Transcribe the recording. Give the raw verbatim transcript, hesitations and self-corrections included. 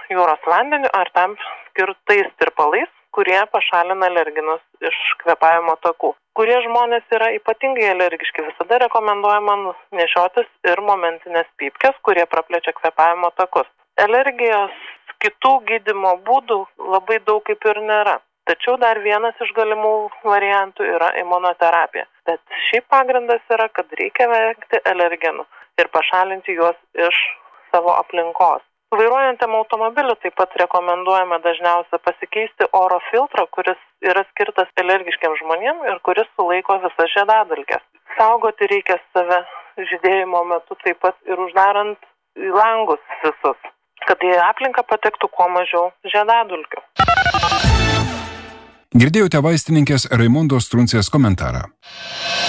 jūros vandeniu ar tam skirtais tirpalais, kurie pašalina alergenus iš kvėpavimo takų. Kurie žmonės yra ypatingai alergiški, visada rekomenduojama nešiotis ir momentinės pypkes, kurie praplečia kvėpavimo takus. Alergijos kitų gydymo būdų labai daug kaip ir nėra. Tačiau dar vienas iš galimų variantų yra imunoterapija. Bet šiaip pagrindas yra, kad reikia vengti alergenų ir pašalinti juos iš savo aplinkos. Vairuojantiem automobiliu taip pat rekomenduojama dažniausia pasikeisti oro filtrą, kuris yra skirtas alergiškiams žmonėms ir kuris sulaiko visas žiedadulkes. Saugoti reikia save žydėjimo metu taip pat ir uždarant langus visus, kad į aplinką patektų kuo mažiau žiedadulkių. Girdėjote vaistininkės Raimondos Truncės komentarą.